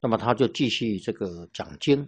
那么他就继续这个讲经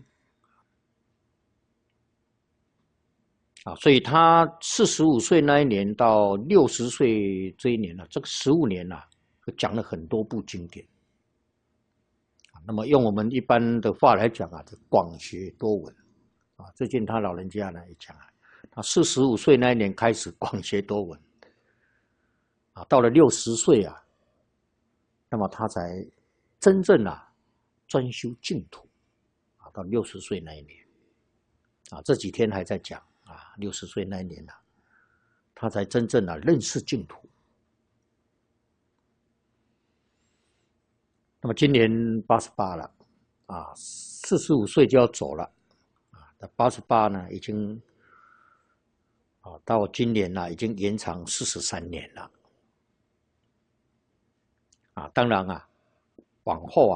啊，所以他45岁那一年到60岁这一年呢，这个15年啊，讲了很多部经典。那么用我们一般的话来讲啊，是广学多闻啊。最近他老人家呢也讲啊，他45岁那一年开始广学多闻啊，到了60岁啊，那么他才真正啊专修净土啊。到60岁那一年啊，这几天还在讲啊，60岁那一年啊，他才真正啊认识净土。那么今年88了啊，45岁就要走了啊。88呢，已经啊到今年呢，已经延长43年了啊。当然啊，往后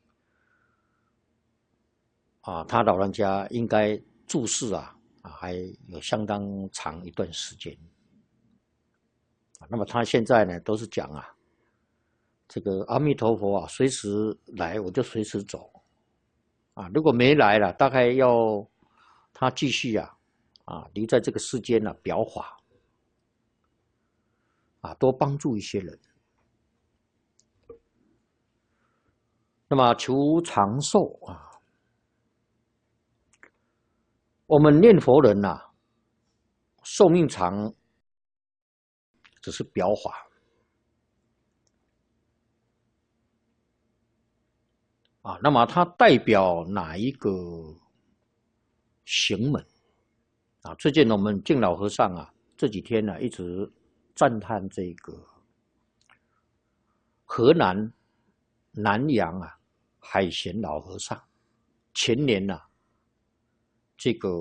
他老人家应该住世还有相当长一段时间。那么他现在呢，都是讲这个阿弥陀佛随时来我就随时走啊。如果没来了，大概要他继续留在这个世间表法多帮助一些人。那么求长寿我们念佛人寿命长只是表法那么它代表哪一个行门最近我们净老和尚这几天一直赞叹这个河南南阳海贤老和尚前年这个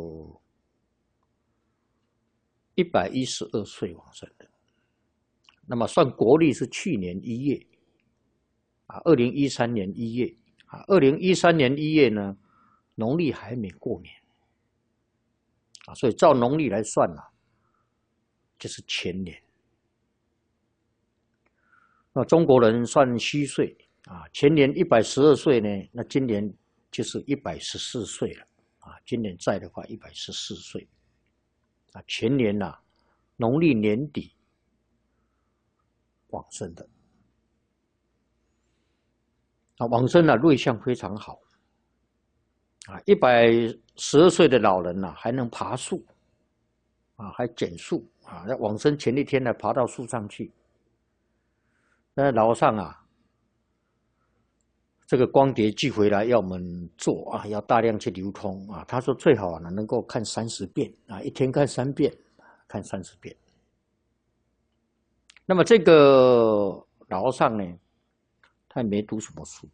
112岁往生的。那么算国历是去年1月2013年1月2013年1月呢，农历还没过年所以照农历来算就是前年。那中国人算虚岁前年112岁呢，那今年就是114岁了今年在的话114岁前年农历年底往生的往生瑞相非常好112岁的老人还能爬树还捡树往生前一天爬到树上去。那老和尚这个光碟寄回来要我们做要大量去流通他说最好能够看30遍一天看3遍，看30遍。那么这个老和尚呢，他也没读什么书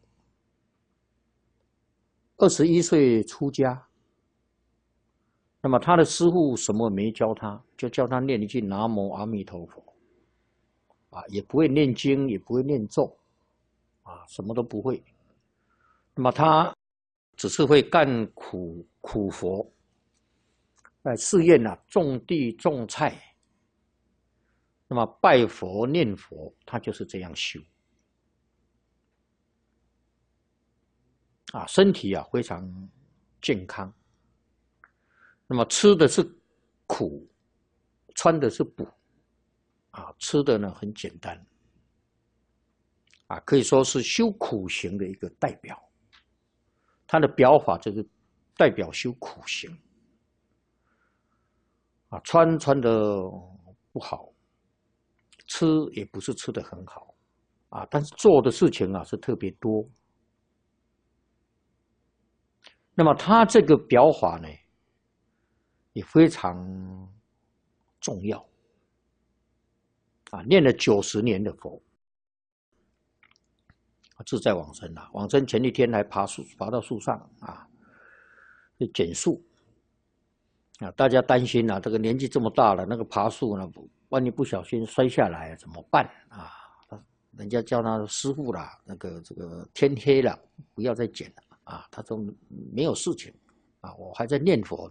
，21岁出家。那么他的师父什么没教他，就教他念一句南无阿弥陀佛也不会念经，也不会念咒什么都不会。那么他只是会干苦活，在寺院种地种菜，那么拜佛念佛，他就是这样修身体非常健康。那么吃的是苦，穿的是补吃的呢很简单可以说是修苦行的一个代表。他的表法就是代表修苦行穿的不好，吃也不是吃的很好但是做的事情是特别多。那么他这个表法呢也非常重要念了90年的佛自在往生往生前一天还爬到树上去捡树大家担心这个年纪这么大了，那个爬树呢，万一不小心摔下来怎么办人家叫他师父这个天黑了，不要再捡了他说没有事情我还在念佛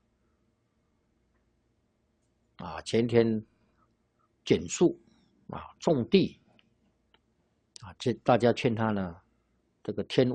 呢前天捡树种地大家劝他呢，这个天